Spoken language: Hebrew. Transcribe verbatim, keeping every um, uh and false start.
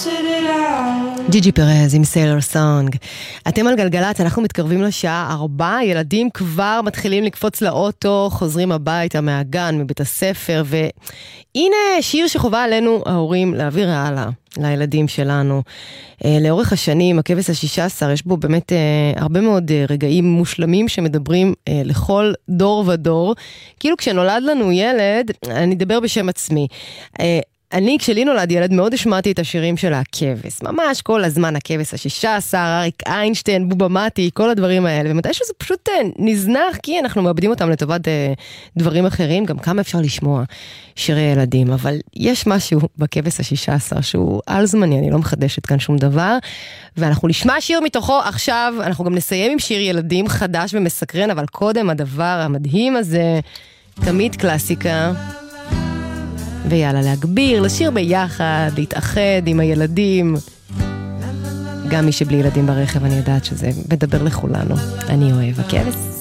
ג'יג'י פרז עם סיילר סונג. אתם על גלגלת, אנחנו מתקרבים לשעה ארבע, ילדים כבר מתחילים לקפוץ לאוטו, חוזרים הביתה מהגן, מבית הספר, והנה שיר שחובה עלינו ההורים להעביר הלאה לילדים שלנו. לאורך השנים, הכבש השישה עשר, יש בו באמת הרבה מאוד רגעים מושלמים שמדברים לכל דור ודור. כאילו כשנולד לנו ילד, אני אדבר בשם עצמי, אני, כשלי נולד ילד, מאוד השמעתי את השירים של הכבש. ממש כל הזמן הכבש השישה עשר, אריק איינשטיין, בובה מתי, כל הדברים האלה. ומתי שזה פשוט נזנח, כי אנחנו מאבדים אותם לטובת דברים אחרים. גם כמה אפשר לשמוע שירי ילדים. אבל יש משהו בכבש השישה עשר שהוא על זמני, אני לא מחדשת כאן שום דבר. ואנחנו נשמע שיר מתוכו עכשיו. אנחנו גם נסיים עם שיר ילדים חדש ומסקרן, אבל קודם הדבר המדהים הזה, תמיד קלאסיקה. ויאללה, להגביר, לשיר ביחד, להתאחד עם הילדים. גם מי שבלי ילדים ברכב, אני יודעת שזה מדבר לכולנו. אני אוהב הכבש.